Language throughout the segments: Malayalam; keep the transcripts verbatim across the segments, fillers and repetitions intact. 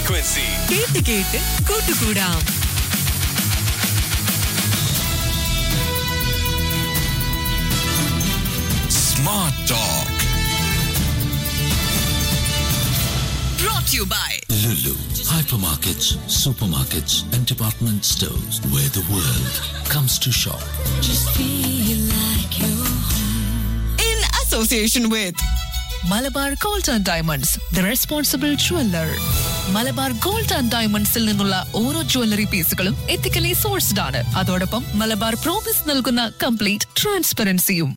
frequency. കേട്ട് കേട്ട് കൂട്ടുകൂടാം. Smart Talk. Brought to you by Lulu. Hypermarkets, supermarkets, and department stores where the world comes to shop. in association with Malabar gold and diamonds, the responsible jeweller. Malabar gold and ഡയമണ്ട്സിൽ നിന്നുള്ള ഓരോ ജ്വല്ലറി പീസുകളും എത്തിക്കലി സോഴ്സ്ഡ് ആണ്. അതോടൊപ്പം മലബാർ പ്രോമിസ് നൽകുന്ന കംപ്ലീറ്റ് ട്രാൻസ്പെറൻസിയും.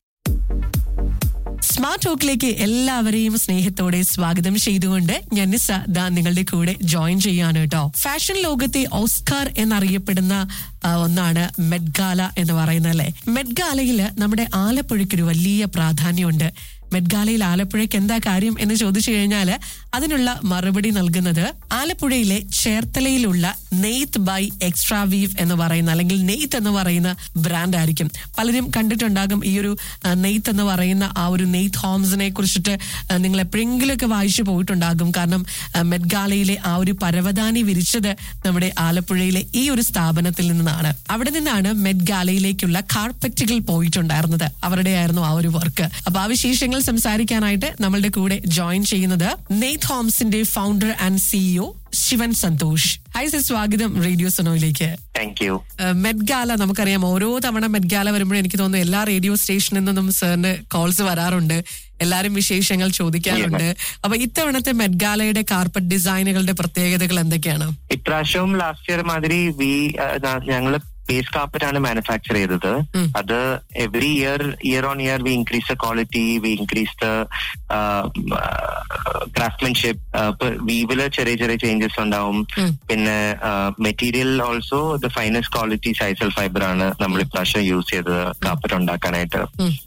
സ്മാർട്ട് ടോക്കിലേക്ക് എല്ലാവരെയും സ്നേഹത്തോടെ സ്വാഗതം ചെയ്തുകൊണ്ട് ഞാൻ നിസ ദാ നിങ്ങളുടെ കൂടെ ജോയിൻ ചെയ്യാണ് കേട്ടോ. ഫാഷൻ ലോകത്തെ ഓസ്കാർ എന്നറിയപ്പെടുന്ന ആ, ഒന്നാണ് മെറ്റ് ഗാല എന്ന് പറയുന്നത് അല്ലേ. മെറ്റ് ഗാലയില് നമ്മുടെ ആലപ്പുഴയ്ക്കൊരു വലിയ പ്രാധാന്യമുണ്ട്. മെറ്റ് ഗാലയിൽ ആലപ്പുഴയ്ക്ക് എന്താ കാര്യം എന്ന് ചോദിച്ചു കഴിഞ്ഞാല് അതിനുള്ള മറുപടി നൽകുന്നത് ആലപ്പുഴയിലെ ചേർത്തലയിലുള്ള നെയ്ത്ത് ബൈ എക്സ്ട്രാ വീവ് എന്ന് പറയുന്ന അല്ലെങ്കിൽ നെയ്ത്ത് എന്ന് പറയുന്ന ബ്രാൻഡ് ആയിരിക്കും. പലരും കണ്ടിട്ടുണ്ടാകും ഈ ഒരു നെയ്ത്ത് എന്ന് പറയുന്ന ആ ഒരു നെയ്ത്ത് ഹോംസിനെ കുറിച്ചിട്ട് നിങ്ങൾ എപ്പോഴെങ്കിലുമൊക്കെ വായിച്ചു പോയിട്ടുണ്ടാകും. കാരണം മെറ്റ് ഗാലയിലെ ആ ഒരു പരവതാനി വിരിച്ചത് നമ്മുടെ ആലപ്പുഴയിലെ ഈ ഒരു സ്ഥാപനത്തിൽ നിന്നാണ്. അവിടെ നിന്നാണ് മെറ്റ് ഗാലയിലേക്കുള്ള കാർപ്പറ്റുകൾ പോയിട്ടുണ്ടായിരുന്നത്. അവരുടെ ആയിരുന്നു ആ ഒരു വർക്ക്. അപ്പൊ ആ വിശേഷങ്ങൾ സംസാരിക്കാനായിട്ട് നമ്മളുടെ കൂടെ ജോയിൻ ചെയ്യുന്നത് നെയ്ത്ത് ഹോംസിന്റെ founder and CEO Shivan Santhosh. Hi sir, സ്വാഗതം radio സൊനോയിലേക്ക്. Thank you. Met gala നമുക്കറിയാം, ഓരോ തവണ മെറ്റ് ഗാല വരുമ്പോഴും എനിക്ക് തോന്നുന്നു എല്ലാ റേഡിയോ സ്റ്റേഷനിൽ നിന്നും സാറിന് കോൾസ് വരാറുണ്ട്, എല്ലാരും വിശേഷങ്ങൾ ചോദിക്കാറുണ്ട്. അപ്പൊ ഇത്തവണത്തെ മെറ്റ് ഗാലയുടെ കാർപ്പറ്റ് ഡിസൈനുകളുടെ പ്രത്യേകതകൾ എന്തൊക്കെയാണ്? ഇപ്രാവശ്യവും ലാസ്റ്റ് ഇയർ മാതിരി വി ഞങ്ങള് ബേസ് കാർപ്പറ്റ് ആണ് മാനുഫാക്ചർ ചെയ്തത്. അത് every year year on year we increase the quality, V increase the craftsmanship. വീവില് ചെറിയ ചെറിയ ചേഞ്ചസ് ഉണ്ടാവും. പിന്നെ material also the finest quality sisal fibre ആണ് നമ്മൾ ഇപ്രാവശ്യം യൂസ് ചെയ്തത് കാർപ്പറ്റ് ഉണ്ടാക്കാനായിട്ട്.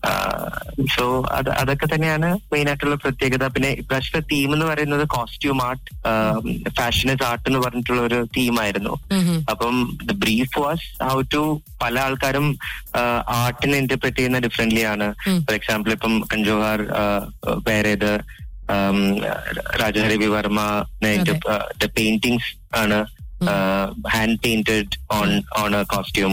സോ അത് അതൊക്കെ തന്നെയാണ് മെയിൻ ആയിട്ടുള്ള പ്രത്യേകത. പിന്നെ ഇപ്രാവശ്യത്തെ തീം എന്ന് പറയുന്നത് costume art, fashion is art എന്ന് പറഞ്ഞിട്ടുള്ള ഒരു തീമായിരുന്നു. അപ്പം the brief was how to, പല ആൾക്കാരും ആർട്ടിനെ ഇന്റർപ്രറ്റ് ചെയ്യുന്ന ഡിഫറെന്റ്ലി ആണ്. ഫോർ എക്സാമ്പിൾ ഇപ്പം കഞ്ചോഹാർ വേറെ ഇത് രാജഹരി വർമ്മ പെയിന്റിങ്സ് ആണ് hand painted on on A costume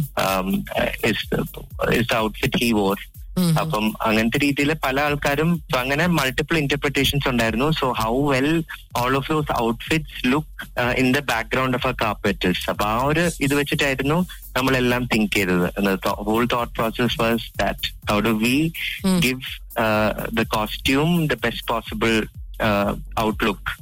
is the outfit he war. അപ്പം അങ്ങനത്തെ രീതിയിൽ പല ആൾക്കാരും അങ്ങനെ മൾട്ടിപ്പിൾ ഇന്റർപ്രിട്ടേഷൻസ് ഉണ്ടായിരുന്നു. So how well all of those outfits look in the background of A കാർപ്പറ്റേഴ്സ്. അപ്പൊ ആ ഒരു ഇത് വെച്ചിട്ടായിരുന്നു നമ്മളെല്ലാം തിങ്ക് ചെയ്തത്. Whole thought process was that how do we give the costume the best possible outlook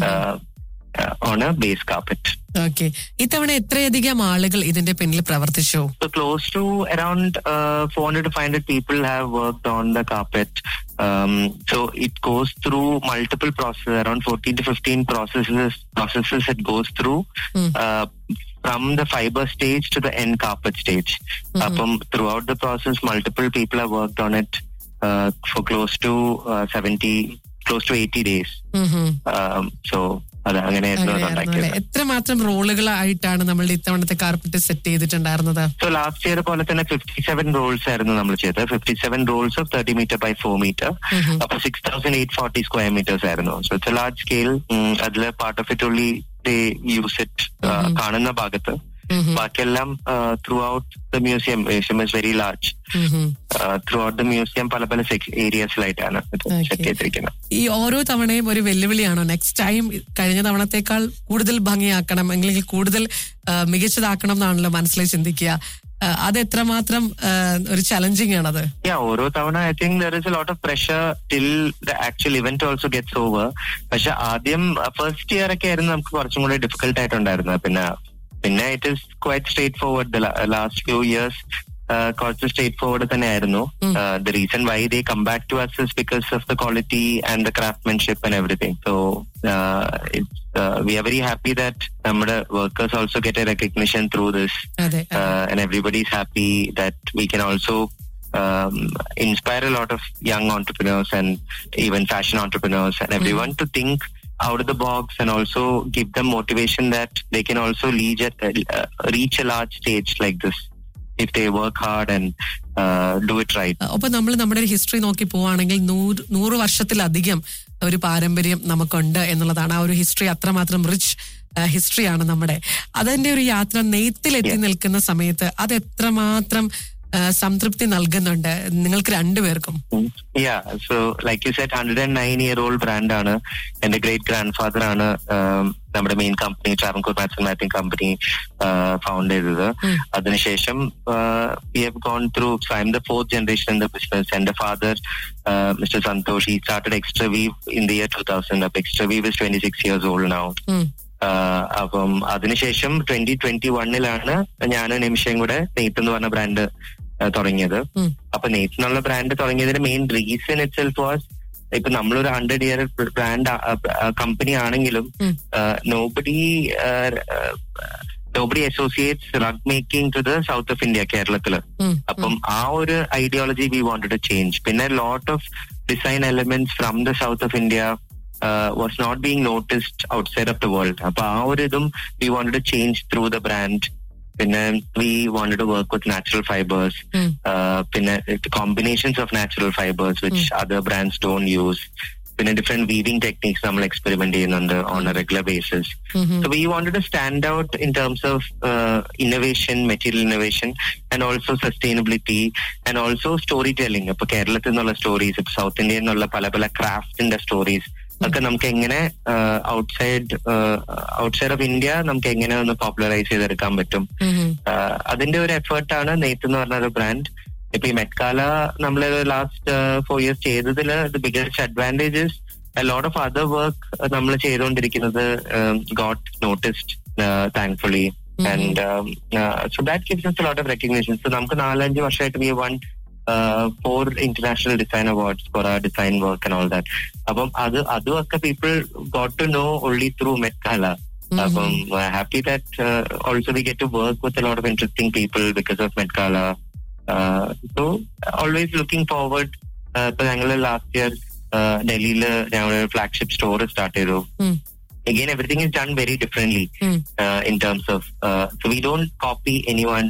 on A base carpet. Okay, ഇത്തവണ എത്രയധികം ആളുകൾ ഇതിന്റെ പിന്നിൽ പ്രവർത്തിച്ചു? So close to around uh, four hundred to five hundred people have worked on the carpet. Um, so it goes through multiple processes, around fourteen to fifteen processes processes it goes through. Mm. Uh, from the fiber stage to the end carpet stage. Mm-hmm. Apam, throughout the process, multiple people have worked on it uh, for close to uh, seventy, close to eighty days. Mm-hmm. Um, so എത്രമാത്രം റോളുകളായിട്ടാണ് നമ്മളുടെ ഇത്തവണത്തെ കാർപ്പറ്റ് സെറ്റ് ചെയ്തിട്ടുണ്ടായിരുന്നത്? സോ ലാസ്റ്റ് ഇയർ പോലെ തന്നെ ഫിഫ്റ്റി സെവൻ റോൾസ് ആയിരുന്നു നമ്മൾ ചെയ്തത്. Fifty seven Rolls of thirty metre by four metre. അപ്പൊ six thousand eight forty square metres ആയിരുന്നു. So it's A large scale. അതിൽ part of it only they use it കാണുന്ന ഭാഗത്ത്. ബാക്കിയെല്ലാം through out the museum, museum is very large. Through out the museum പല പല ഏരിയസിലായിട്ടാണ് സെറ്റ് ചെയ്തിരിക്കുന്നത്. ഈ ഓരോ തവണയും ഒരു വെല്ലുവിളിയാണോ? നെക്സ്റ്റ് ടൈം കഴിഞ്ഞ തവണത്തേക്കാൾ കൂടുതൽ ഭംഗിയാക്കണം അല്ലെങ്കിൽ കൂടുതൽ മികച്ചതാക്കണം എന്നാണല്ലോ മനസ്സിൽ ചിന്തിക്കുക. അത് എത്രമാത്രം ഒരു ചലഞ്ചിങ് ആണത്? ഓരോ തവണ I think there is a lot of pressure till the actual event also gets over. പക്ഷെ ആദ്യം ഫസ്റ്റ് ഇയർ ഒക്കെ ആയിരുന്നു നമുക്ക് കുറച്ചും കൂടി ഡിഫിക്കൽട്ട് ആയിട്ടുണ്ടായിരുന്നത്. പിന്നെ പിന്നെ it is quite straight forward. The last few years കുറച്ച് സ്ട്രേറ്റ് ഫോർവേഡ് തന്നെയായിരുന്നു. The reason why they come back to us is because of the quality and the craftsmanship and everything. So we are very happy that നമ്മുടെ workers also get a recognition through this. Uh, and everybody is happy that we can also um, inspire a lot of young entrepreneurs and even fashion entrepreneurs and everyone mm. to think out of the box and also give them motivation that they can also reach, at, uh, reach a large stage like this if they work hard and do it right. അപ്പൊ നമ്മൾ നമ്മുടെ ഒരു ഹിസ്റ്ററി നോക്കി പോവാണെങ്കിൽ നൂറ് നൂറ് വർഷത്തിലധികം ഒരു പാരമ്പര്യം നമുക്കുണ്ട് എന്നുള്ളതാണ്. ആ ഒരു ഹിസ്റ്ററി അത്രമാത്രം റിച്ച് ഹിസ്റ്ററിയാണ് നമ്മുടെ. അതിന്റെ ഒരു യാത്ര നെയ്ത്തിലെത്തി നിൽക്കുന്ന സമയത്ത് അത് എത്രമാത്രം സംതൃപ്തി നൽകുന്നുണ്ട് നിങ്ങൾക്ക് രണ്ടുപേർക്കും? Yeah so like you said hundred and nine year old ബ്രാൻഡാണ്. എന്റെ ഗ്രേറ്റ് ഗ്രാൻഡ് ഫാദർ ആണ് നമ്മുടെ main company Travancore maths and mapping company found ചെയ്തത്. അതിനുശേഷം we have gone through, so I M the fourth generation in the business. എന്റെ father mister Santhosh, he started Extraview in the year two thousand. അപ്പൊ Extraview is twenty-six years old now. അപ്പം അതിനുശേഷം ട്വന്റി ട്വന്റി വണ്ണിലാണ് ഞാനും നിമിഷയും കൂടെ നെയ്ത്ത് എന്ന് പറഞ്ഞ ബ്രാൻഡ് തുടങ്ങിയത്. അപ്പൊ നെയ്ത്ത് എന്നുള്ള brand തുടങ്ങിയതിന്റെ main reason it self was, ഇപ്പൊ നമ്മളൊരു ഹൺഡ്രഡ് ഇയർ ബ്രാൻഡ് കമ്പനി ആണെങ്കിലും nobody nobody associates rug making to the south of India, കേരളത്തില്. അപ്പം ആ ഒരു ideology V wanted to change. പിന്നെ lot of design elements from the south of India Uh, was not being noticed outside of the world. അപ്പൊ ആ ഒരു ഇതും we wanted to change through the brand. പിന്നെ we wanted to work with natural fibers, പിന്നെ combinations of natural fibers which mm. other brands don't use. പിന്നെ different weaving techniques നമ്മൾ experiment ചെയ്യുന്നുണ്ട് on a regular basis. Mm-hmm. So we wanted to stand out in terms of uh, innovation, material innovation, and also sustainability, and also storytelling. അപ്പൊ കേരളത്തിൽ നിന്നുള്ള സ്റ്റോറീസ്, ഇപ്പൊ സൗത്ത് ഇന്ത്യയിൽ നിന്നുള്ള പല പല ക്രാഫ്റ്റിന്റെ സ്റ്റോറീസ് ഒക്കെ നമുക്ക് എങ്ങനെ ഔട്ട്സൈഡ് ഔട്ട്സൈഡ് ഓഫ് ഇന്ത്യ നമുക്ക് എങ്ങനെ ഒന്ന് പോപ്പുലറൈസ് ചെയ്തെടുക്കാൻ പറ്റും. അതിന്റെ ഒരു എഫേർട്ടാണ് നെയ്ത്ത് എന്ന് പറഞ്ഞ ഒരു ബ്രാൻഡ്. ഇപ്പൊ ഈ മെറ്റ്കാല നമ്മൾ last four years ചെയ്തതില് the biggest advantages a lot of other work നമ്മൾ ചെയ്തുകൊണ്ടിരിക്കുന്നത് got noticed thankfully, and so that gives us a lot of recognition. So നമുക്ക് നാലഞ്ച് വർഷമായിട്ട് we won uh, four international design awards for our design work and all that. അപ്പം അത് അതുമൊക്കെ people got to know only through മെറ്റ്കാല. അപ്പം happy that uh, also we get to work with a lot of interesting people because of മെറ്റ്കാല. Uh, so always looking forward. ഇപ്പൊ ഞങ്ങള് ലാസ്റ്റ് ഇയർ ഡൽഹിയില് ഞങ്ങള് ഫ്ലാഗ്ഷിപ്പ് സ്റ്റോർ സ്റ്റാർട്ട് ചെയ്തു. Again, everything is done very differently mm. uh, in terms of uh, so we don't copy anyone.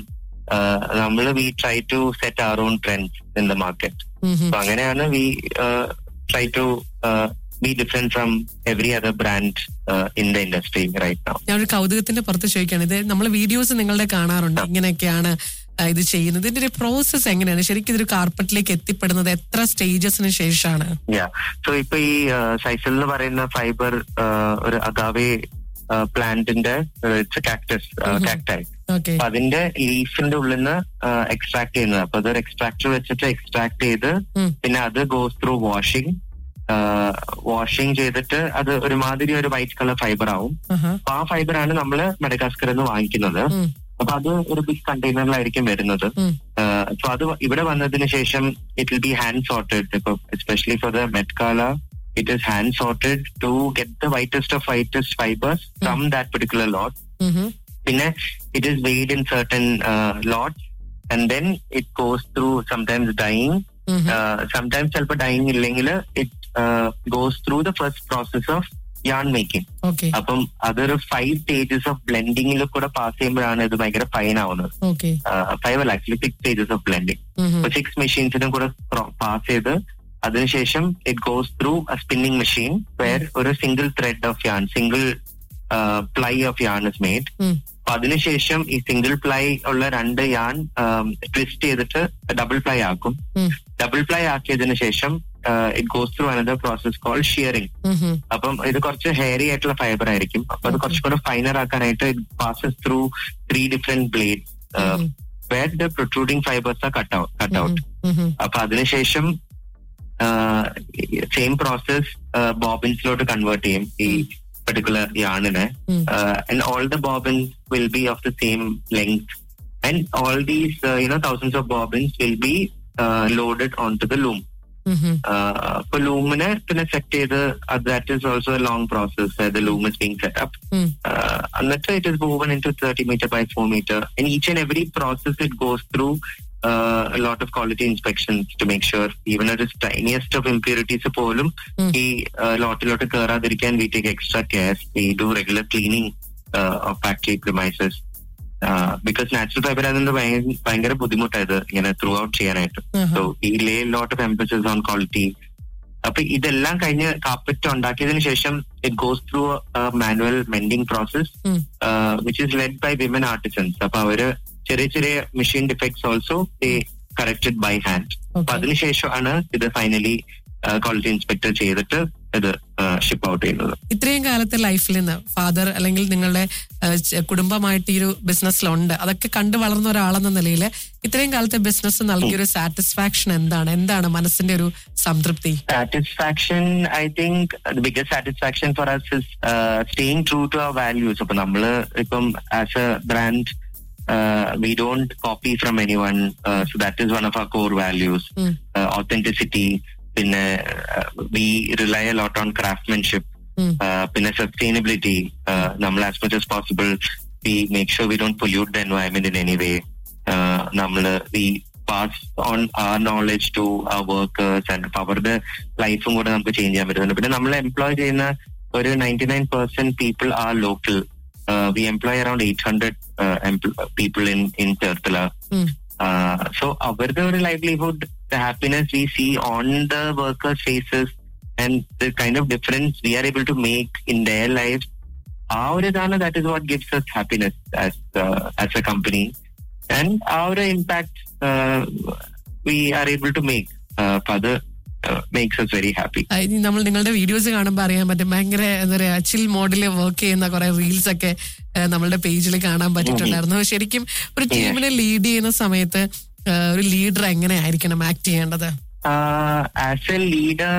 Nammal uh, we try to set our own trends in the market. Mm-hmm. So anganeyana we uh, try to uh, be different from every other brand uh, in the industry right now. ഞാൻ ഒരു കൗതുകത്തിന്റെ പുറത്ത് ചോദിക്കുകയാണ്, ഇത് നമ്മൾ വീഡിയോസ് നിങ്ങളുടെ കാണാറുണ്ട്, ഇങ്ങനെയൊക്കെയാണ് ഇത് ചെയ്യുന്നത്. ഇതിന്റെ ഒരു പ്രോസസ് എങ്ങനെയാണ് ശരിക്കും ഇതൊരു കാർപ്പറ്റിലേക്ക് എത്തിപ്പെടുന്നത്? എത്ര സ്റ്റേജസിന് ശേഷമാണ്? സോ ഇപ്പൊ ഈ സൈസൽ എന്ന് പറയുന്ന ഫൈബർ ഒരു അഗാവേ പ്ലാന്റിന്റെ കാക്ടസ് കാക്ടായി, അതിന്റെ ലീഫിന്റെ ഉള്ളിൽ നിന്ന് എക്സ്ട്രാക്ട് ചെയ്യുന്നത്. അപ്പൊ അതൊരു എക്സ്ട്രാക്ടർ വെച്ചിട്ട് എക്സ്ട്രാക്ട് ചെയ്ത് പിന്നെ അത് ഗോസ് ത്രൂ വാഷിംഗ് വാഷിംഗ് ചെയ്തിട്ട് അത് ഒരുമാതിരി ഒരു വൈറ്റ് കളർ ഫൈബർ ആവും. അപ്പൊ ആ ഫൈബറാണ് നമ്മള് മെഡഗാസ്കറിൽ നിന്ന് വാങ്ങിക്കുന്നത്. അപ്പൊ അത് ഒരു ബിഗ് കണ്ടെയ്നറിലായിരിക്കും വരുന്നത്. സോ അത് ഇവിടെ വന്നതിന് ശേഷം it will be hand sorted. ഇപ്പൊ especially for the മെറ്റ്കാല it is hand sorted to get the whitest of whitest fibers mm. from that particular lot. Mm-hmm. Pinne it is weighed in certain uh, lots and then it goes through sometimes dyeing. Mm-hmm. uh, sometimes selpa dyeing illengile it uh, goes through the first process of yarn making. Okay. Appam other five stages of blending il kuda pass cheyyumbozhana idu bhayangara fine avunnathu. Okay. uh, five or actually six stages of blending. Mm-hmm. So six machines idum kuda pass cheythu അതിനുശേഷം it goes through A spinning machine where ഒരു single thread of yarn, single ply of yarn is made. അപ്പൊ അതിനുശേഷം ഈ സിംഗിൾ പ്ലൈ ഉള്ള രണ്ട് യാൺ ട്വിസ്റ്റ് ചെയ്തിട്ട് ഡബിൾ പ്ലൈ ആക്കും. ഡബിൾ പ്ലൈ ആക്കിയതിനു ശേഷം it goes through another process called shearing. അപ്പം ഇത് കുറച്ച് ഹെയറി ആയിട്ടുള്ള ഫൈബർ ആയിരിക്കും. അപ്പൊ അത് കുറച്ചുകൂടെ ഫൈനർ ആക്കാനായിട്ട് it passes through three different blade where the protruding fibres R cut out cut out അപ്പൊ അതിനുശേഷം സെയിം പ്രോസസ് ബോബിൻസിലോട്ട് കൺവേർട്ട് ചെയ്യും ഈ particular യാണിനെ. And all the ബോബിൻസ് will be of the same length and all these you know thousands of ബോബിൻസ് will be loaded on to the loom. അപ്പൊ ലൂമിനെ പിന്നെ സെറ്റ് ചെയ്ത് that is also A long process. The loom is being set up. എന്നിട്ട് it is woven in to thirty metre by four metre. And each and every process it goes through Uh, a lot of quality inspections to make sure even at the tiniest of impurities polum ee lot lot keradirikan we take extra care. We do regular cleaning uh, of factory premises because natural fibre അതിന്റെ ഭയങ്കര ബുദ്ധിമുട്ടായത് ഇങ്ങനെ ത്രൂ ഔട്ട് ചെയ്യാനായിട്ട്. സോ ഈ ലേ lot of emphasis on quality. അപ്പൊ ഇതെല്ലാം കഴിഞ്ഞ് കാർപ്പറ്റ് ഉണ്ടാക്കിയതിനു ശേഷം it goes through manual mending process which is led by women artisans. അപ്പൊ അവര് ചെറിയ ചെറിയ machine defects also corrected by hand. അപ്പൊ അതിനുശേഷമാണ് ഇത് ഫൈനലി ക്വാളിറ്റി ഇൻസ്പെക്ടർ ചെയ്തിട്ട് ഇത് ഷിപ്പ് ഔട്ട് ചെയ്യുന്നത്. ഇത്രയും കാലത്തെ ലൈഫിൽ നിന്ന് ഫാദർ അല്ലെങ്കിൽ നിങ്ങളുടെ കുടുംബമായിട്ട് ഈ ഒരു ബിസിനസ്സിലുണ്ട്, അതൊക്കെ കണ്ടു വളർന്ന ഒരാളെന്ന നിലയിൽ ഇത്രയും കാലത്തെ ബിസിനസ് നൽകിയൊരു സാറ്റിസ്ഫാക്ഷൻ എന്താണ്? എന്താണ് മനസ്സിന്റെ ഒരു സംതൃപ്തി? Satisfaction, I think the biggest satisfaction four us is staying true to our values. അപ്പൊ നമ്മള് ഇപ്പം as A brand Uh, we don't copy from anyone, uh, so that is one of our core values. mm. uh, authenticity, pinne uh, we rely a lot on craftsmanship, mm. uh, pinne sustainability. uh, nammal as much as possible we make sure we don't pollute the environment in any way. uh, nammal we pass on our knowledge to our workers and power the life um kuda namukku change cheyan pattunnu. Pinne nammal employ cheyna oru ninety-nine percent people are local. Uh, we employ around eight hundred uh, empl- people in in Cherthala. Mm. Uh, so our livelihood, the happiness we see on the workers' faces, and the kind of difference we are able to make in their lives, our dana, that is what gives us happiness as uh, as a company, and our impact uh, we are able to make uh, further. Uh, makes us very happy. നമ്മൾ നിങ്ങളുടെ വീഡിയോസ് കാണുമ്പോൾ അറിയാൻ പറ്റും, ഭയങ്കര എന്താ പറയാ ചിൽ മോഡില് വർക്ക് ചെയ്യുന്ന കുറെ റീൽസ് ഒക്കെ നമ്മളുടെ പേജിൽ കാണാൻ പറ്റിയിട്ടുണ്ടായിരുന്നു. ശരിക്കും ഒരു ടീമിനെ ലീഡ് ചെയ്യുന്ന സമയത്ത് ഒരു ലീഡർ എങ്ങനെയായിരിക്കണം ആക്ട് ചെയ്യേണ്ടത്? As A leader,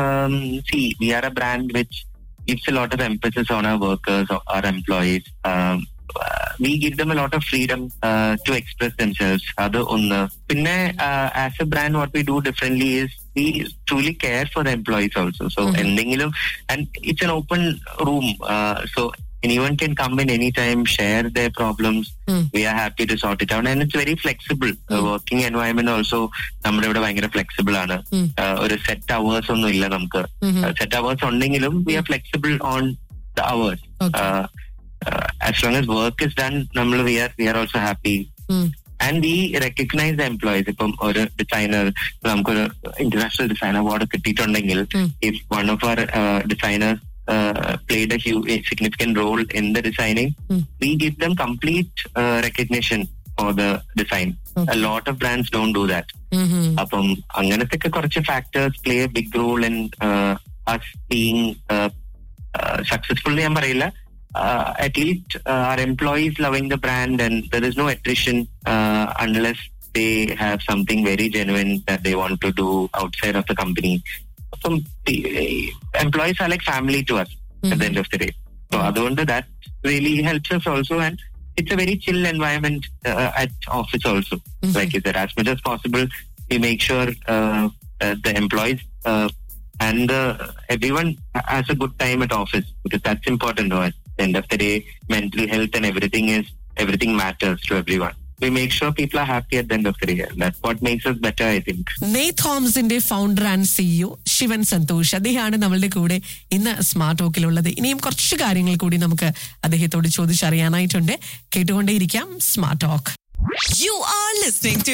C V R A brand which gives a lot of emphasis on our workers, our employees. Um, uh, we give them a lot of freedom uh, to express themselves. Adu onnu. Pinne uh, as a brand, what we do differently is we truly care for the employees also. So endingilum, and it's an open room. Uh, so anyone can come in anytime, share their problems. Mm. We are happy to sort it out, and it's very flexible. Mm. The working environment also, നമ്മുടെ ഇവിടെ ഭയങ്കര ഫ്ലെക്സിബിൾ ആണ്. ഒരു സെറ്റ് അവേഴ്സ് ഒന്നും ഇല്ല നമുക്ക്. സെറ്റ് അവേഴ്സ് ഉണ്ടെങ്കിലും we are flexible on the hours. Okay. Uh, uh, as long as work is done, നമ്മൾ we are we are also happy. Mm. And we recognize the employees. ഇപ്പം ഒരു ഡിസൈനർ, നമുക്കൊരു ഇന്റർനാഷണൽ ഡിസൈൻ അവാർഡ് കിട്ടിയിട്ടുണ്ടെങ്കിൽ, if one of our uh, designers Uh, played a huge, a significant role in the designing, mm. we give them complete uh, recognition for the design. Okay. A lot of brands don't do that. Appam anganathe korchu factors play a big role in uh, us being uh, uh, successful. ഞാൻ പറയില്ല, uh, at least uh, our employees loving the brand, and there is no attrition uh, unless they have something very genuine that they want to do outside of the company. Some employees are like family to us. Mm-hmm. At the end of the day, so adonde that really helps us also, and it's a very chill environment uh, at office also. Mm-hmm. Like is that as much as possible we make sure uh, uh, the employees uh, and uh, everyone has a good time at office, because that's important to us. At the end of the day, mental health and everything is everything matters to everyone. We make sure people are happy at the end of the day. That's what makes us better, I think. നെയ്ത്ത് ഹോംസിന്റെ founder and CEO Shivan Santhosh, അദ്ദേഹമാണ് നമ്മളുടെ കൂടെ ഇന്ന് സ്മാർട്ട് ടോക്കിലുള്ളത്. ഇനിയും കുറച്ച് കാര്യങ്ങൾ കൂടി നമുക്ക് അദ്ദേഹത്തോട് ചോദിച്ചറിയാനായിട്ടുണ്ട്. കേട്ടുകൊണ്ടേയിരിക്കാം smart talk. You are listening to